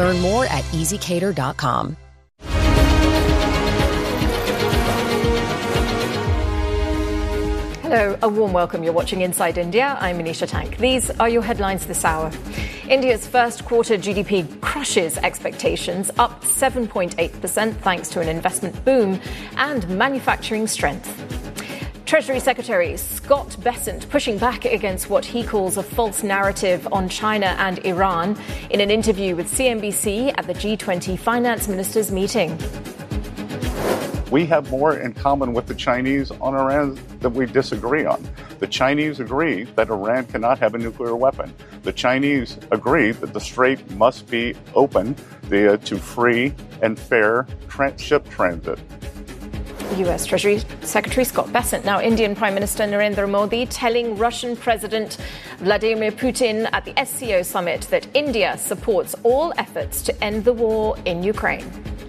Learn more at EasyCater.com. Hello, a warm welcome. You're watching Inside India. I'm Manisha Tank. These are your headlines this hour. India's first quarter GDP crushes expectations, up 7.8% thanks to an investment boom and manufacturing strength. Treasury Secretary Scott Bessent pushing back against what he calls a false narrative on China and Iran in an interview with CNBC at the G20 finance ministers meeting. We have more in common with the Chinese on Iran than we disagree on. The Chinese agree that Iran cannot have a nuclear weapon. The Chinese agree that the strait must be open to free and fair ship transit. U.S. Treasury Secretary Scott Bessent. Now, Indian Prime Minister Narendra Modi telling Russian President Vladimir Putin at the SCO summit that India supports all efforts to end the war in Ukraine.